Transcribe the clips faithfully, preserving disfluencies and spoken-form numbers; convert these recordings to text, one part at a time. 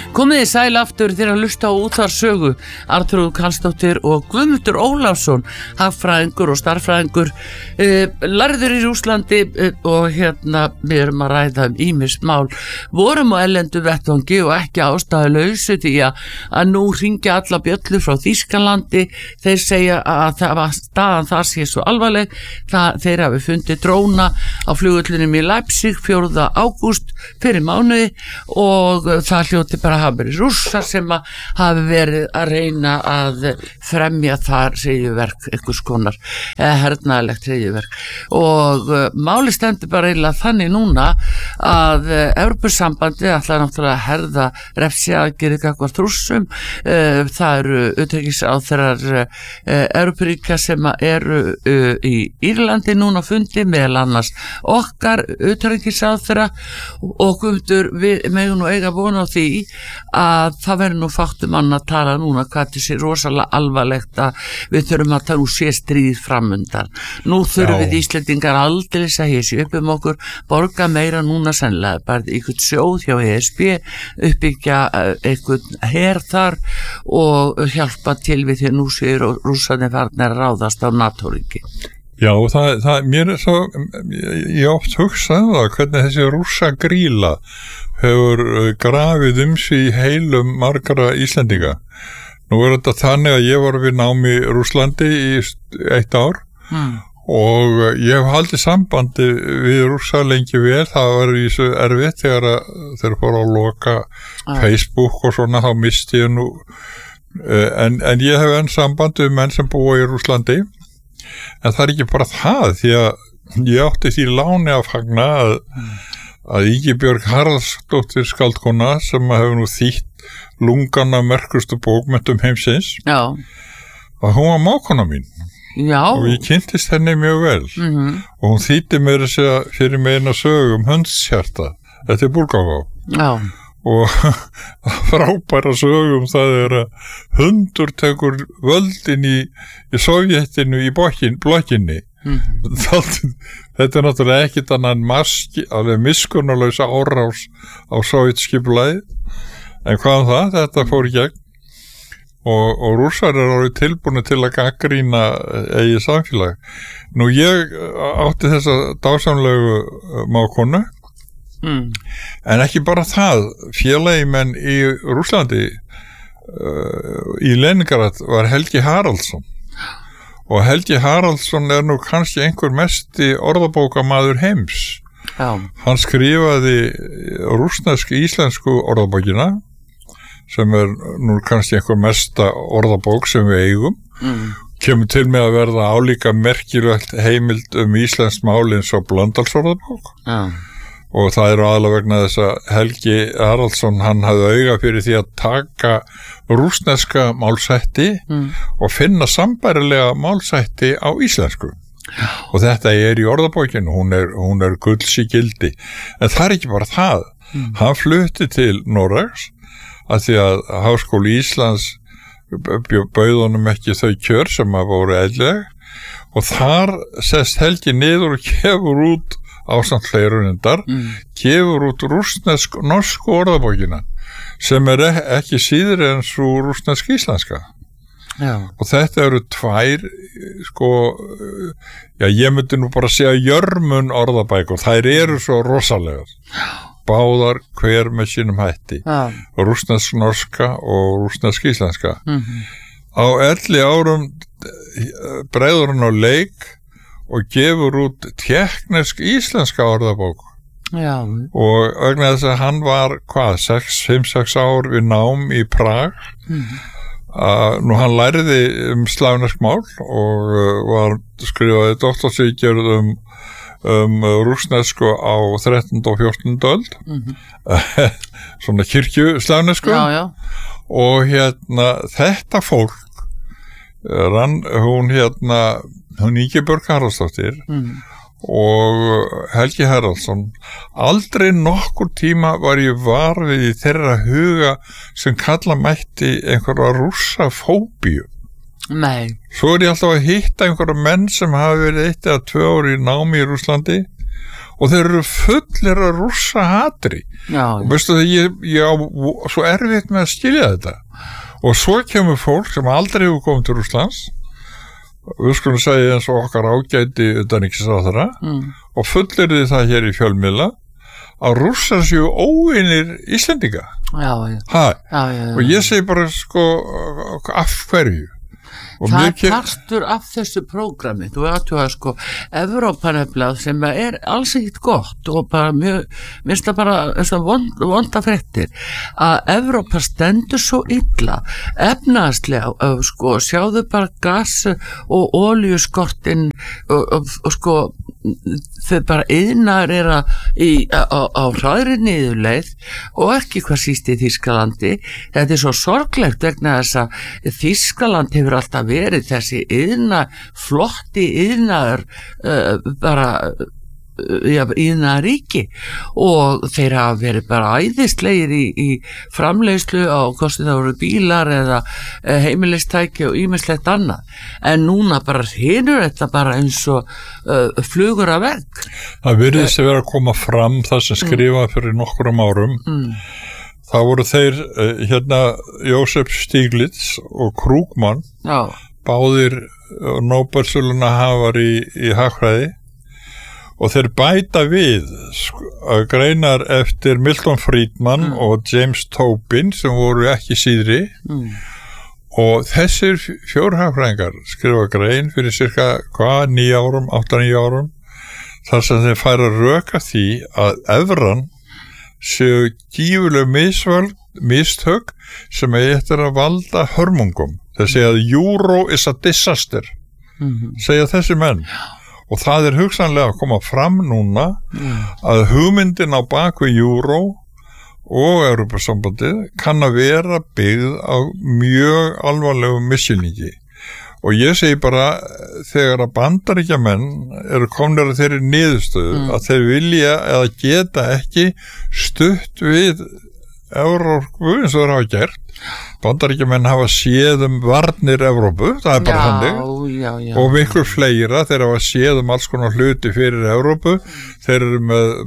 Komið þið sæl aftur þegar að hlusta á útvarpssögu. Arnþrúður Karlsdóttir og Guðmundur Ólafsson, hagfræðingur og starffræðingur, eh, lærður í Rússlandi eh, og hérna við erum að ræða um ýmis mál. Vorum á erlendu vettvangi og ekki ástæðulausu því að, að nú hringja alla bjöllur frá Þýskalandi. Þeir segja að það var staðan þar sé svo alvarleg. Það, þeir hafi fundið dróna á flugvöllunum í Leipzig fjórða ágúst fyrir mánuði og það hljóti bara hafa verið Rússar sem að hafi verið að reyna að fremja þar hryðjuverk, einhvers konar eða hernaðarlegt hryðjuverk. Og uh, máli stendur bara eiginlega þannig núna að uh, Evrópusambandið ætlar náttúrulega að herða refsiaðgerðir gagnvart Rússum. Uh, það eru utanríkisráðherrar uh, Evrópuríkja sem eru uh, í Írlandi núna fundi, meðal annars okkar utanríkisráðherra, og Guðmundur, við megum nú eiga vona á því að það verður nú fátt um annað að tala núna hvað þetta sé rosalega alvarlegt að við þurfum að það nú sé stríð framundan. Nú þurfum við Íslendingar aldeilis að hysja upp um okkur, borga meira núna sennilega, bara einhvern sjóð hjá E S B, uppbyggja einhvern her þar og hjálpa til við því að nú séu Rússarnir farnir að ráðast á NATO-ríki. Já, það, það, mér er svo, ég oft hugsaði það, hvernig þessi Rússagríla hefur grafið um sig í heilum margra Íslendinga. Nú er þetta þannig að ég var við námi í Rússlandi í eitt ár mm. og ég hef haldið sambandi við Rússa lengi vel. Það var í svo erfitt þegar þeir fóru að loka ah. Facebook og svona, þá misti ég nú, en, en ég hef enn sambandi við menn sem búa í Rússlandi. En það er ekki bara það, því að ég átti því láni að fagna að, að Ingibjörg Haraldsdóttir skáldkona, sem hefur nú þýtt lungana merkustu bókmenntum heimsins, Já. Að hún var mákona mín. Já. Og ég kynntist henni mjög vel. Mm-hmm. Og hún þýtti mér að segja fyrir mig eina sögu um hundshjarta. Þetta er Búlgává. Já. Og frábæra sögum það er að hundur tekur völdin í, í Sovjetinu í blokkinni. Mm. Þetta er náttúrulega ekkit annan maski, alveg miskunnarlausa árás á sovjetskipulagið, en hvað um það, þetta fór í gegn og, og Rússar er alveg tilbúinu til að gagnrýna eigið samfélag. Nú ég átti þessa dásamlegu mákonu. Mm. En ekki bara það, félagi-menn í Rússlandi uh, í Leningrad var Helgi Haraldsson, og Helgi Haraldsson er nú kannski einhver mesti orðabókamaður heims. Já. Hann skrifaði rússnesk-íslensku orðabókina, sem er nú kannski einhver mesta orðabók sem við eigum. Mm. Kemur til með að verða álíka merkilegt heimild um íslenskt mál eins og Blöndalsorðabók. Já. Og það eru aðalega vegna þess að Helgi Haraldsson, hann hafði auga fyrir því að taka rússneska málshætti mm. og finna sambærilega málshætti á íslensku. Já. Og þetta er í orðabókinu, hún er, hún er gulls í gildi. En það er ekki bara það. Mm. Hann flutti til Noregs að því að Háskóli Íslands bauð honum ekki þau kjör sem að voru eðlileg, og þar sest Helgi niður og gefur út ásamt fleirunindar, mm. gefur út rússnesk-norsku orðabókina sem er ekki síður en svo rússnesk-íslenska. Já. Og þetta eru tvær, sko, já, ég myndi nú bara segja jörmun orðabækur, þær eru svo rosalegar. Báðar hver með sínum hætti. Já. Rússnesk-norska og rússnesk-íslenska. Mm-hmm. Á elli árum breiður hann á leik og gefur út tékknesk íslenska orðabók. Já. Og vegna þess að hann var hvað, sex, fimm, sex ár við nám í Prag. Mm-hmm. uh, nú hann læriði um slavnesk mál og uh, var skrifaði doktorsritgerð um, um rússnesku á þrettándu og fjórtándu öld. Mm-hmm. Svona kirkju slavnesku. Já, já. Og hérna þetta fólk rann, hún hérna hún Ingibjörg Haraldsdóttir mm. og Helgi Haraldsson, aldrei nokkur tíma var ég var við í þeirra huga sem kalla mætti einhverja rússafóbíu. Nei. Svo er ég alltaf að hitta einhverja menn sem hafa verið eitt eða tvö ár í námi í Rússlandi og þeir eru fullir að rússa hatri Já, og veistu það, ég, ég á svo erfitt með að skilja þetta og svo kemur fólk sem aldrei hefur komið til Rússlands við skulum segja eins og okkar ágæti utanríkisráðherra mm. og fullir þið það hér í fjölmiðla að rússar séu óvinir Íslendinga já, já. Ha, Já, já, já. og ég segi bara sko af hverju og það er mikið... partur af þessu prógrami þú veit að sko Evrópa nefnilega sem er alls ekkert gott og bara mjög, minnst það bara eins og vond, vonda fréttir að Evrópa stendur svo illa efnaðslega sko sjáðu bara gas og olíuskortin og, og, og sko þau bara yðnar er að í, á, á hraðri niðurleið og ekki hvað síst í Þýskalandi þetta er svo sorglegt vegna þess að Þýskaland hefur alltaf verið þessi yðna, flotti yðnaður uh, bara ja, yðnaðaríki og þeir hafa verið bara æðislegir í, í framleiðslu á hvort það voru bílar eða uh, heimilistæki og ýmislegt annað en núna bara hinur þetta bara eins og uh, flugur af vegg það virðist að vera að koma fram það sem skrifað fyrir nokkrum árum mm. þá voru þeir uh, hérna Jósef Stiglitz og Krugman Já. báðir Nóbelsverðlauna hafar í, í hagfræði og þeir bæta við sko, greinar eftir Milton Friedman mm. og James Tobin sem voru ekki síðri mm. og þessir fjórhagfræðingar skrifa grein fyrir cirka hvað nýja árum, átta nýja árum þar sem þeir færa röka því að evran séu gífuleg misvöld, mistök sem er eftir að valda hörmungum. Þeir segja að euro is a disaster, mm-hmm. segja þessi menn. Og það er hugsanlega að koma fram núna mm. að hugmyndin á bakvið euro og Evrópusambandið kann að vera byggð á mjög alvarlegum misskilningi. Og ég segi bara þegar að Bandaríkjamenn eru komnir að þeirri niðurstöðu mm. að þeir vilja eða geta ekki stutt við Evrópu eins og þeir hafa gert. Bandaríkjamenn hafa séð um varnir Evrópu, það er bara þannig já, já. og miklu fleira þeir hafa séð um alls konar hluti fyrir Evrópu, þeir eru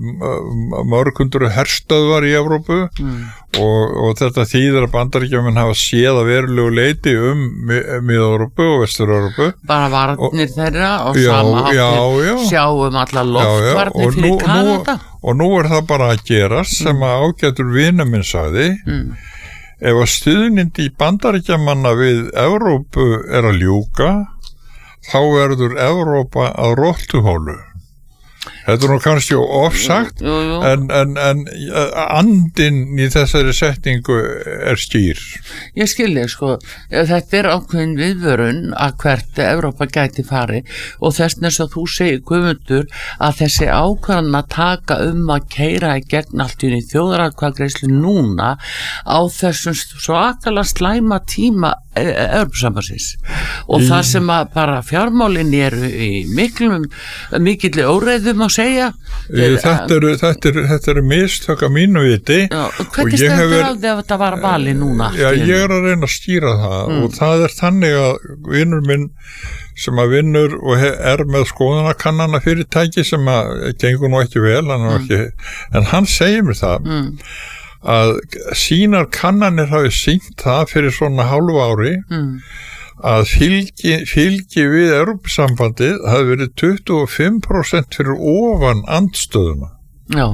með mörgundur herstöðvar í Evrópu mm. og, og þetta þýðir að Bandaríkjamenn hafa séð að verulegu leiti um Mið-Evrópu og Vestur-Evrópu bara varnir og, þeirra og já, sama já, já. sjáum alla loftvarnir fyrir Kanada og nú er það bara að gerast sem að ágætur vinur minn sagði mm. ef að stuðnindi í Bandaríkjamanna við Evrópu er að ljúka, þá verður Evrópa að rottuhólu. Þetta er nú kannski ofsagt, jú, jú. En, en, en andinn í þessari setningu er skýr. Ég skilji, sko, þetta er ákveðin viðvörun að hvert Evrópa gæti fari og þess vegna svo þú segir Guðmundur að þessi ákvæðan að taka um að keyra í gegn allt í þjóðaratkvæðagreiðslu núna á þessum svakalega slæma tíma Evrópusambandsins og í... það sem að bara fjármálin eru í miklum mikilli óreiðum að segja Þeir, þetta eru þetta eru, þetta eru mistök að mínu viti já, hvernig stendur á því að þetta var vali núna já, ég er að reyna að skýra það mm. og það er þannig að vinur minn sem að vinnur og er með skoðanakannana fyrirtæki sem að gengur nú ekki vel hann mm. ekki, en hann segir mér það mm. að sínar kannanir hafi sýnt það fyrir svona hálfu ári mm. að fylgi, fylgi við Evrópusambandið hafi verið tuttugu og fimm prósent fyrir ofan andstöðuna. Já.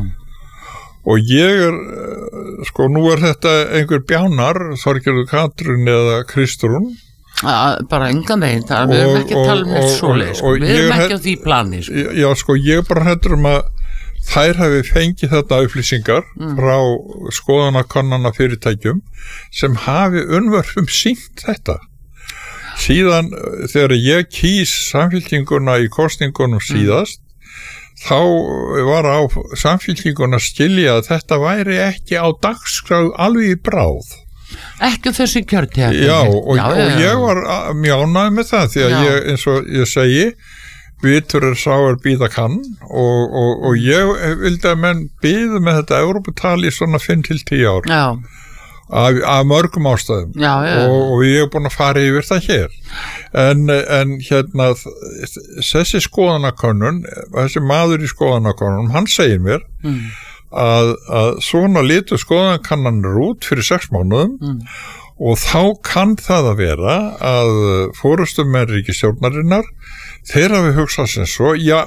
Og ég er, sko, nú er þetta einhver bjánar, Þorgerður Katrín eða Kristrún. Að, bara engan veginn, það við erum ekki að tala um þetta svoleið, sko. Við erum ekki á því plani, sko. Já, sko, ég bara hættur um að þær hafi fengið þetta upplýsingar mm. frá skoðanakannana fyrirtækjum sem hafi unnvörfum sýnt þetta. Síðan þegar ég kýs samfylkinguna í kosningunum síðast mm. þá var á samfylkinguna að skilja að þetta væri ekki á dagskrá alveg í bráð. Ekki þessi kjörtíðar. Já, og, já, og ég var mjög ánægð með það því að já. ég, eins og ég segi vitur er sáar býða kann og, og, og ég vildi að menn býðu með þetta Evróputali í svona fimm til tíu ár. Já. af, af mörgum ástæðum já, já. Og, og ég hef búin að fara yfir það hér en, en hérna þessi skoðanakönnun þessi maður í skoðanakönnun hann segir mér mm. að, að svona litu skoðanakannanir út fyrir sex mánuðum mm. og þá kann það að vera að forystumenn ríkisstjórnarinnar þeir hafi hugsað sem svo, já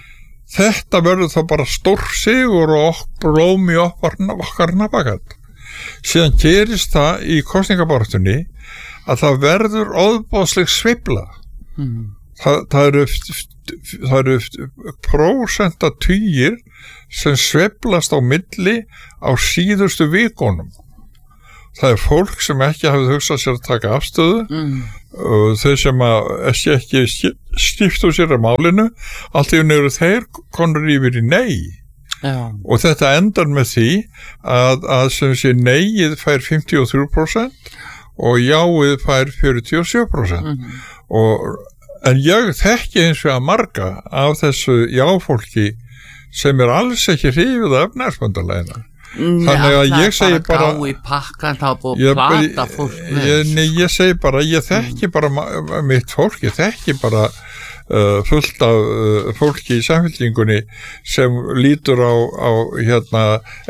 þetta verður þá bara stór sigur og blóm í okkar nabakant. Síðan gerist það í kosningabaráttunni að það verður óðbóðsleg sveifla. Mm. Það, það eru, það eru prósentatugir sem sveiflast á milli á síðustu vikunum. Það er fólk sem ekki hafði hugsað sér að taka afstöðu mm. og þau sem að ekki skiptu sér að málinu allt í unni eru þeir konur yfir í nei Já. Og þetta endar með því að, að sem sé neyið fær fimmtíu og þrjú prósent og jáið fær fjörutíu og sjö prósent mm. og, en ég þekki eins og að marga af þessu jáfólki sem er alls ekki hrifið af efnahagsbandalægina. Þannig að ég segi bara gá í pakkan þá búið að plata fólk ég, nei, ég segi bara, ég þekki bara mitt fólk, ég þekki bara uh, fullt af uh, fólki í samfélkingunni sem lítur á, á hérna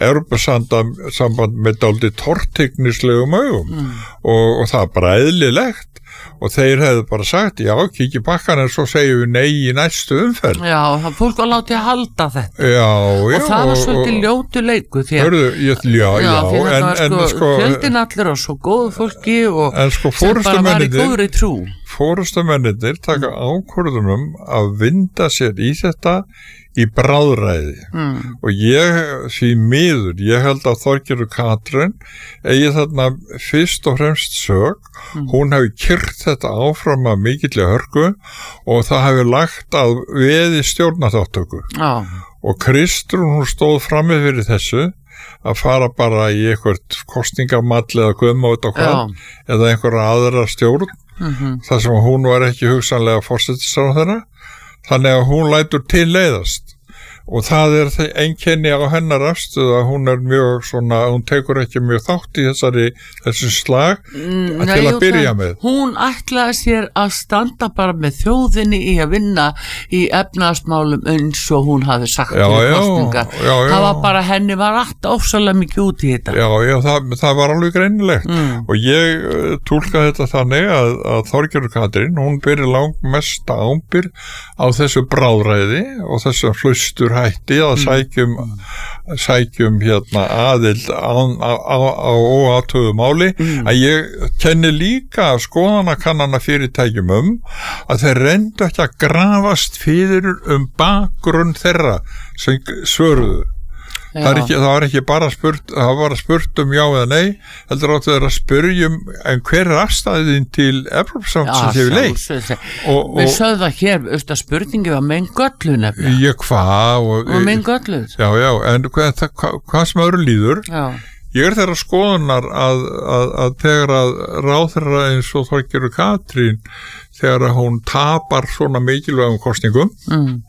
Evrópusamband með dálítið tortryggnislegum augum mm. og, og það er bara eðlilegt og þeir hefðu bara sagt, já, kíkja pakkan en svo segjum við nei í næstu umferð. Já, það fólk var látið að halda þetta. Já, já. Og það var svolítið ljótu leiku því að... Hörðu, ég, já, já, já, fyrir en, þetta var sko, sko fjöldin allir og svo góðu fólki og sko, sem bara var í góðri trú. Forystumennirnir taka ákvörðunum að vinda sér í þetta í bráðræði mm. og ég, því miður, ég held að Þorgerður Katrín eigi þarna fyrst og fremst sök, mm. hún hefði kyrrt þetta áfram að mikilli hörku og það hefði lagt að veði stjórnarþáttöku ah. og Kristrún hún stóð frammi fyrir þessu að fara bara í eitthvað kosningamall eða guðmátt og hvað Já. Eða einhverja aðra stjórn mm-hmm. þar sem hún var ekki hugsanlega forsætisráðherra þannig að hún lætur til leiðast og það er einkenni á hennar afstöðu að hún er mjög svona, hún tekur ekki mjög þátt í þessari þessu slag mm, til að byrja með. Hún ætlaði sér að standa bara með þjóðinni í að vinna í efnahagsmálum eins og hún hafi sagt já, í já, kosningar. Já, já. Það var bara, henni var alltaf ofsalega mikið út í þetta. Já, já, það, það var alveg greinilegt mm. og ég uh, túlka þetta þannig að, að Þorgerður Katrín, hún byrja langmesta ábyrgð á þessu bráðræði og þessu hlustur hætti að sækjum sækjum hérna aðild á, á, á, á óatöðu máli mm. að ég kenni líka skoðanakannana fyrirtækjum um að þeir reyndu ekki að grafast fyrir um bakgrunn þeirra sem svöruðu það, er ekki, það var ekki bara spurt það var bara spurt um já eða nei heldur áttu þeirra að spyrjum en hver er afstæðin til Evrópusambandsins sem hefur leið og, við sögðum það hér auðvitað spurningi var Mengöllu nefnilega ég hvað og, og Mengöllu já já en hvað, hvað, hvað sem öðru líður já. Ég er þeirra skoðunar að, að, að þegar að ráðherra eins og Þorgerður Katrín þegar að hún tapar svona mikilvægum kosningum mm.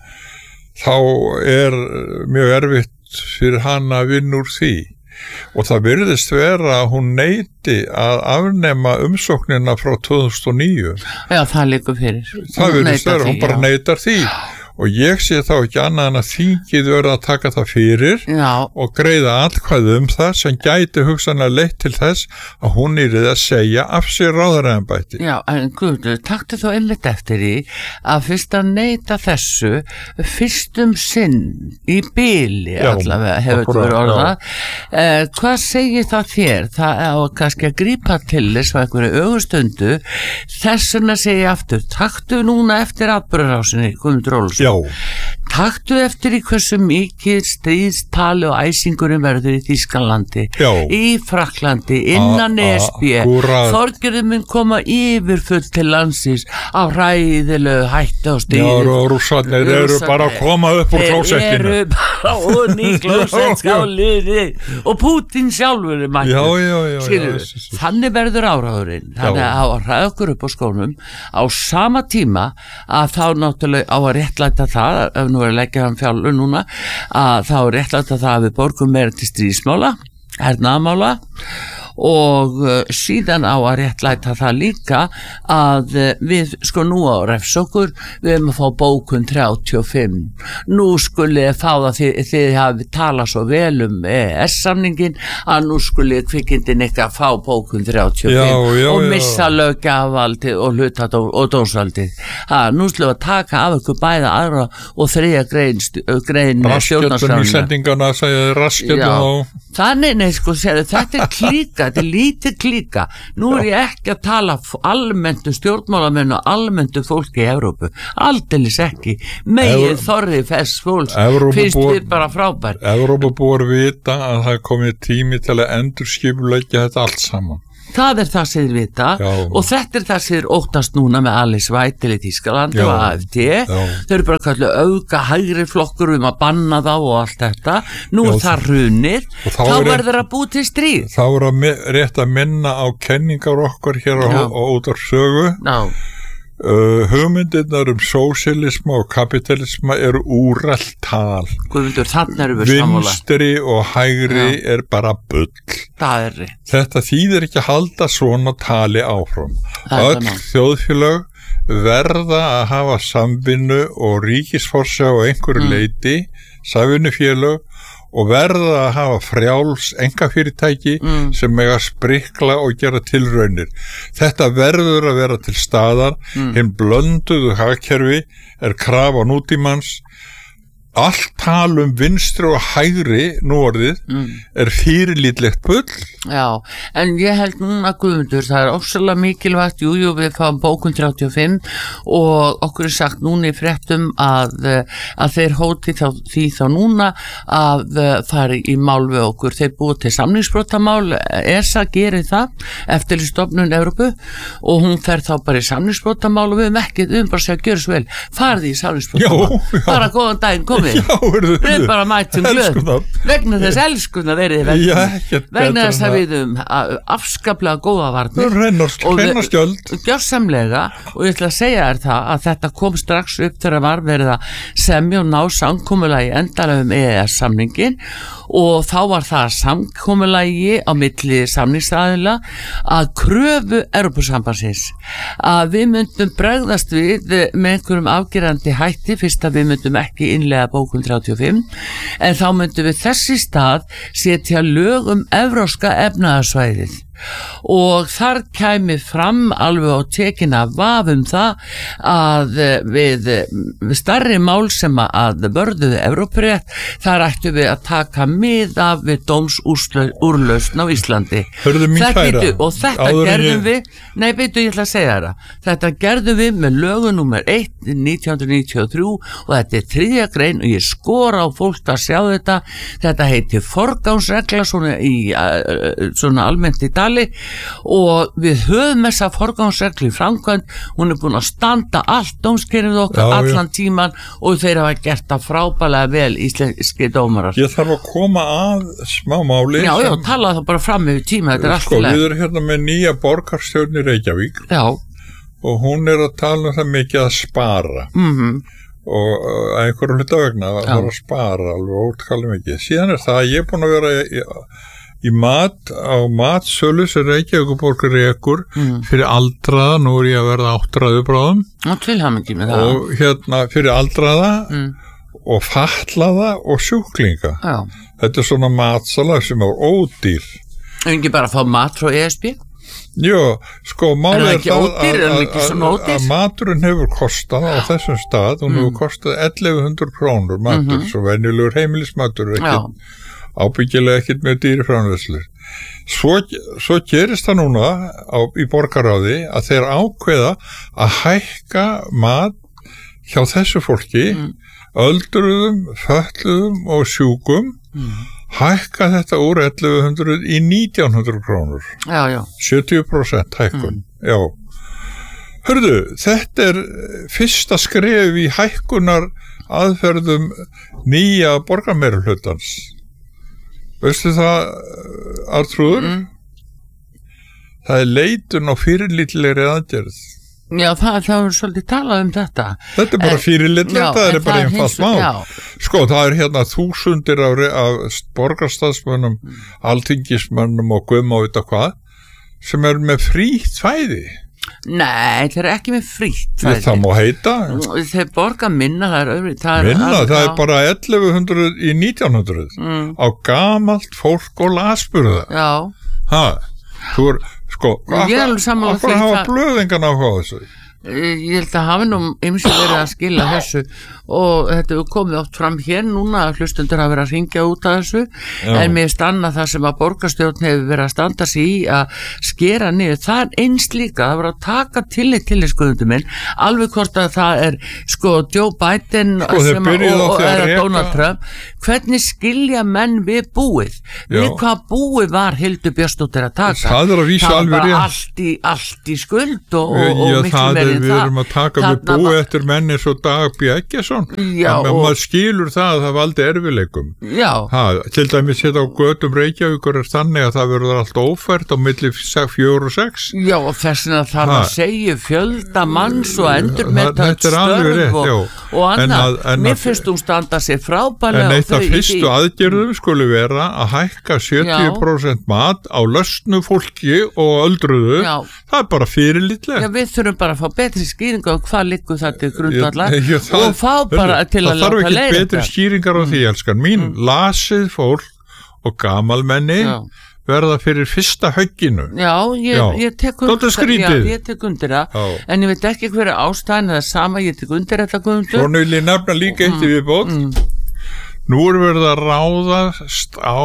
þá er mjög erfitt fyrir hann að vinna úr því og það virðist vera að hún neyti að afnema umsóknina frá tvö þúsund og níu Já, það liggur fyrir það virðist vera, hún bara já. neytar því og ég sé þá ekki annað en að þingið verða að taka það fyrir Já. og greiða atkvæði um það sem gæti hugsanlega leitt til þess að hún yrði að segja af sér ráðherraembætti. Já, en Guðmundur, taktu þó einmitt eftir því að fyrst að neyta þessu fyrstum sinn í bili Já, allavega hefur þetta verið orðað. Eh, hvað segir það þér? Það er kannski að grípa til þess á einhverju ögustundu þess vegna segi ég aftur, taktu núna eftir atburðarásinni, Guðmundur Ólafsson. Já. Taktu eftir í hversu mikið stríðstali og æsingurinn verður í Þýskalandi, Já. í Frakklandi, innan E S B. Þorgerður mun koma yfirfull til landsins á hræðilegu hættu á stríði. Já, og rússarnir eru bara að koma upp úr klósettinu. Þeir eru bara onni í klósettskálinni og Pútín sjálfur er mættur. Já, já, já. Skilur, já, já. Þannig verður áráðurinn. Þannig að að hræða okkur upp á skónum á sama tíma að þá náttúrulega á að réttlæta það, ef nú er að leggja hann fjálur núna, að þá er réttlæta það að við borgum meira til stríðsmála, hernaðamála og uh, síðan á að réttlæta það líka að uh, við sko nú á refsokkur við erum að fá bókun þrjátíu og fimm, nú skulle fá það þið, þið hafi talað svo vel um E E S-samningin að nú skulle kvikindin eitthvað fá bókun þrjátíu og fimm já, já, og já. missa löggjafarvaldið og hluta og dómsvaldið. Ha, nú slúið að taka af ykkur bæða aðra og þriðja grein, grein Raskjöldun í sendingana segja raskjöldun og þannig, nei, sko, sér, þetta er klíka, þetta er lítið klíka. Nú er ég ekki að tala almenntu stjórnmálamenn og almenntu fólki í Evrópu, aldeilis ekki. Megið Evro... þorri fess fólks Evrópubúar... finnst við bara frábær. Evrópubúar vita að það er komið tími til að endurskipuleggja þetta allt saman. Það er það sem þið vita Já. og þetta er það sem þið óttast núna með Alice Weidel í Þýskalandi og A F D. Þau eru bara kallu auka hægri flokkur um að banna þá og allt þetta. Nú Já, er það hrunið, þá, þá er verður að búið til stríð. Þá er að rétt að minna á kenningar okkar hér á, á útvarpssögu. Já. Uh, hugmyndirnar um sósíalisma og kapitalisma eru úrelt tal. Guðmundur, þannig eru við sammála. Vinstri og hægri Já. Er bara bull. Það er rétt. Þetta þýðir ekki að halda svona tali áfram. Öll þjóðfélög verða að hafa samvinnu og ríkisforsjá á einhverju mm. leiti, samvinnufélög og verða að hafa frjáls einkafyrirtæki mm. sem mega sprikla og gera tilraunir. Þetta verður að vera til staðar, mm. hinn blönduðu hagkerfi er krafa nútímans. Allt tal um vinstri og hægri núorðið mm. er fyrirlítlegt bull. Já, en ég held núna Guðmundur, það er ofsalega mikilvægt, jú, jú, við fáum bókun þrjátíu og fimm og okkur er sagt núna í fréttum að, að þeir hóti þá, því þá núna að fara í mál við okkur. Þeir búið til samningsbrotamál, E S A gerir það, Eftirlitsstofnun Evrópu og hún fer þá bara í samningsbrotamál og við höfum ekki, við höfum bara segja, gjör svo vel, farði í samningsbrotamál, bara góðan daginn, komið. Já, við erum bara mætum glöð vegna þess elskuna verið vegna, vegna þess að við um afskaplega góða varnir og gjörsamlega og ég ætla að segja þér það að þetta kom strax upp þegar var verið að semja og ná samkomulagi endalega um E E S-samningin og þá var það samkomulagi á milli samningsaðila að kröfu Evrópusambandsins að við myndum bregðast við með einhverjum afgerandi hætti fyrst að við myndum ekki innlega bókun þrjátíu og fimm en þá myndum við þessi stað setja lög um evrópska efnahagsvæðið og þar kæmi fram alveg á tekina vafum það að við, við starri mál sem að vörðuðu Evrópurétt þar ættu við að taka mið af við dómsúrlausn á Íslandi. Þetta, og þetta Áður gerðum ég... við nei beitu ég ætla að segja það þetta gerðum við með lögu númer eitt nítján hundruð níutíu og þrjú og þetta er þriðja grein og ég skora á fólk að sjá þetta þetta heitir forgánsregla svona, í, svona almennt í dag og við höfum þessa forgangsreglu í framkvæmd, hún er búin að standa allt dómskerfið okkar já, allan já. Tíman og þeir hafa gert það frábælega vel íslenski dómarar. Ég þarf að koma að smá máli. Já, já, tala það bara fram yfir tíma, þetta er allt sko, við erum hérna með nýja borgarstjórn í Reykjavík já. Og hún er að tala um það mikið að spara mhm og að einhverjum hluta vegna að fara að spara alveg ótrúlega mikið. Síðan er það að ég er búin að vera í í mat á matsölu sem Reykjavíkurborg rekur mm. fyrir aldraða, nú er ég að verða áttræðu bráðum og hérna fyrir aldraða mm. og fatlaða og sjúklinga Já. Þetta er svona matsala sem er ódýr En ekki bara að fá mat frá E S B? Jó, sko málið er það ódýr, að, að, að, að maturinn hefur kostað á þessum stað og mm. hefur kostað ellefu hundruð krónur matur, mm -hmm. svo venjulegur heimilismatur ekkert ábyggilega ekkert með dýri framleiðslu. Svo, svo gerist það núna á, í borgarráði að þeir ákveða að hækka mat hjá þessu fólki, mm. öldruðum, fötluðum og sjúkum, mm. hækka þetta úr ellefu hundruð í nítján hundruð krónur. Já, já. sjötíu prósent hækkun, mm. já. Hörðu, þetta er fyrsta skref í hækkunar aðferðum nýja borgarmeirihlutans. Veistu það, Arnþrúður? Mm. Það er leitun á fyrirlítlegri aðgerð. Já, það, það er svolítið talað um þetta. Þetta er bara fyrirlitlegt, það er bara einfalt mál. Já. Sko, það er hérna þúsundir af, af borgarstafsmönnum, mm. alþingismönnum og guðm og vita hvað, sem er með frítt fæði. Nei, þeir eru ekki með frítt fæði. Það má heita. Þeir borga minna, það er öðru. Minna, það er bara ellefu hundruð í nítján hundruð mm. á gamalt fólk og lasburða. Já. Ha, þú er, sko, ég er alveg sammála því að hafa blöðingan á þessu. Ég held að hafa nú ymsi verið að skila þessu og þetta er komið oft fram hér núna að hlustundur hafa verið að ringja út af þessu. Já. En mér stanna það sem að borgarstjórn hefur verið að standa sig í að skera niður, það er eins líka það var að taka tillit til þess skoðundum minn alveg hvort að það er sko Joe Biden sko, sem að, og, og eða reka... Donald Trump, hvernig skilja menn við búið, Já. Við hvað búið var Hildur Björnsdóttir að taka, það er að vísa það alveg var allt í, allt í skuld og, og, og Já, miklu meir við erum að taka við búið eftir menni svo Dag B. Eggerson en maður skilur það að það valdi erfileikum ha, til dæmis þetta á götum Reykjavíkur er þannig að það verður allt ófært á milli fjögur og sex Já og þess að það að segja fjölda manns og endur með þetta störf og, og annað, mér finnst hún standa sér frábælega en eitt af fyrstu aðgerðum skuli vera að hækka sjötíu prósent mat á lausnu fólki og öldruðu, Já. Það er bara fyrirlitlega Já við þurfum bara að fá betri skýringa og hvað liggur það til grundvallar og fá bara til að láta leiða þetta. Það þarf ekki betri skýringar á því, elskan mín. Mm. Lasið fólk og gamalmenni Já. Verða fyrir fyrsta högginu. Já, ég, Já. ég tek undir það. Ég tek undir það, Já. En ég veit ekki hverju ástæðan það er sama, ég tek undir þetta Guðmundur. Svo vil ég nefna líka eitt í viðbót. Mm. Nú er verið að ráðast á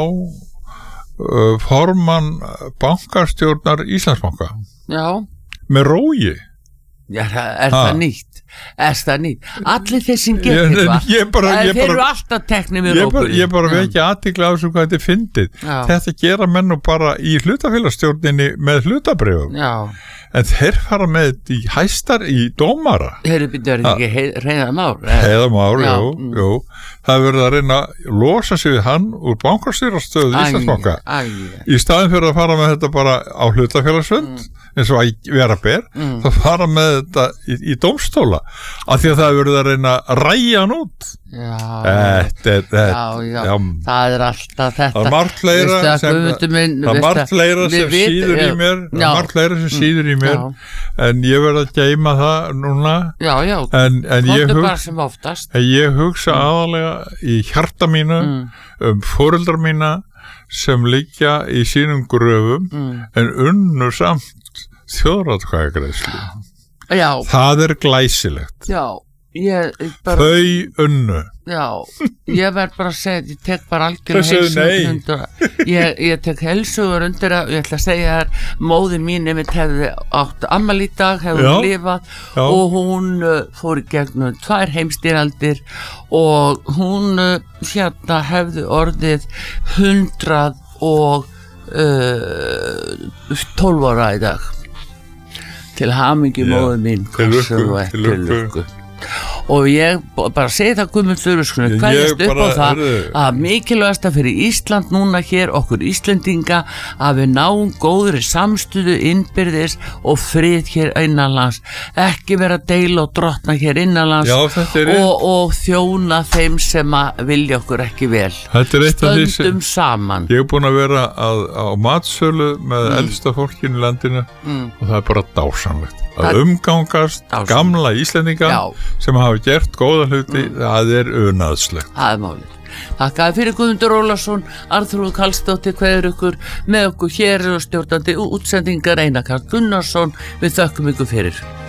uh, formann bankastjórnar Íslandsbanka. Já. Með rógi. Já, er ha. það nýtt? Er það nýtt? Allir þeir sem getur það, þeir eru alltaf teknir með rókunni. Ég bara veit ekki athygli á þessu hvað þetta er fyndið. Þetta gera menn nú bara í hlutafélagsstjórninni með hlutabrifum. Já. En þeir fara með þetta í hæstar í dómara. Þeir eru ekki Hreiðar Már. Hreiðar Már, jú, jú. Það er verið að reyna að losa sig við hann úr bankastjórastöðu Íslandsbanka. Í staðin fyrir að fara með þetta bara á hlutafélagsfund mm. eins og að vera ber mm. þá fara með þetta í, í dómstóla af því að það er verið að reyna að ræja hann út. Já, Þetta, þetta, já, já, já, það er alltaf þetta. Það er margt fleira sem, minn, það er margt fleira sem við, síður við, í mér, það er margt fleira sem síður í mér, já. En ég verð að geyma það núna. Já, já, en, en ég, hug, ég hugsa mm. aðalega í hjarta mínu mm. um foreldrar mína sem liggja í sínum gröfum mm. en unnu samt þjóðaratkvæðagreiðslu. Já. Það er glæsilegt. Já. Ég, bara, þau unnu Já, ég verð bara að segja ég tek bara algjörlega heilsugur ég, ég tek heilsugur undir og ég ætla að segja þér móðir mín ef þetta hefði átt afmæli í dag hefði hún lifað Já. Og hún uh, fór í gegnum tvær heimstyrjaldir og hún uh, hérna hefði orðið hundrað og uh, tólf ára í dag til hamingju móðir mín til lukku og ég bara segi það Guðmundur hverjast upp á það er... að mikilvægast að fyrir Ísland núna hér okkur Íslendinga að við náum góðri samstöðu innbyrðis og frið hér innanlands ekki vera að deila og drottna hér innanlands Já, og, og þjóna þeim sem að vilja okkur ekki vel stöndum sem... saman Ég er búin að vera að, á matsölu með mm. eldsta fólkinu í landinu mm. og það er bara dásamlegt að umgangast Dásamlegt. Gamla Íslendinga Já. Sem hafa gert góða hluti mm. það er unaðslegt það er málið. Þakkaði fyrir Guðmundur Ólafsson Arnþrúður Karlsdóttir kveður ykkur með okkur hér og stjórnandi útsendingar Einar Karl Gunnarsson við þökkum ykkur fyrir